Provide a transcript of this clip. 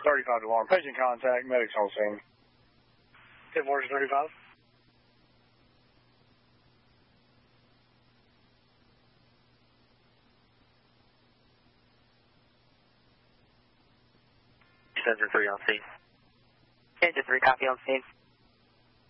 35 alarm. Patient contact, medics on scene. 10-4 35. Center 3 on scene. Center 3, copy on scene.